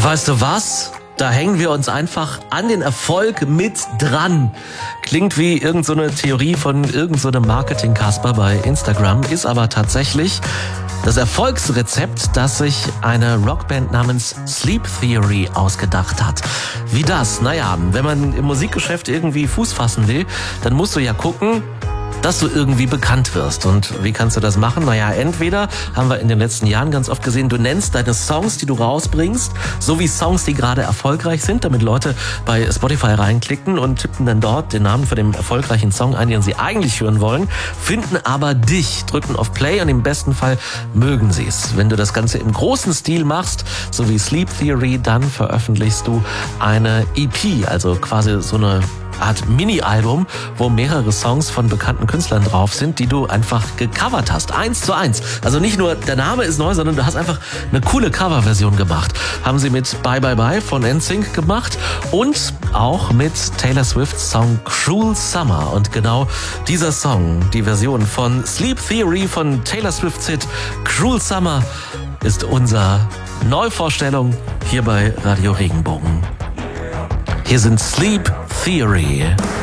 Weißt du was? Da hängen wir uns einfach an den Erfolg mit dran. Klingt wie irgend so eine Theorie von irgend so einem Marketing-Kasper bei Instagram, ist aber tatsächlich das Erfolgsrezept, das sich eine Rockband namens Sleep Theory ausgedacht hat. Wie das? Naja, wenn man im Musikgeschäft irgendwie Fuß fassen will, dann musst du ja gucken, dass du irgendwie bekannt wirst. Und wie kannst du das machen? Naja, entweder, haben wir in den letzten Jahren ganz oft gesehen, du nennst deine Songs, die du rausbringst, so wie Songs, die gerade erfolgreich sind, damit Leute bei Spotify reinklicken und tippen dann dort den Namen für den erfolgreichen Song ein, den sie eigentlich hören wollen, finden aber dich, drücken auf Play und im besten Fall mögen sie es. Wenn du das Ganze im großen Stil machst, so wie Sleep Theory, dann veröffentlichst du eine EP, also quasi so eine Art Mini-Album, wo mehrere Songs von bekannten Künstlern drauf sind, die du einfach gecovert hast. 1:1. Also nicht nur der Name ist neu, sondern du hast einfach eine coole Coverversion gemacht. Haben sie mit Bye Bye Bye von NSYNC gemacht und auch mit Taylor Swifts Song Cruel Summer. Und genau dieser Song, die Version von Sleep Theory von Taylor Swifts Hit Cruel Summer, ist unsere Neuvorstellung hier bei Radio Regenbogen. Hier sind Sleep Theory.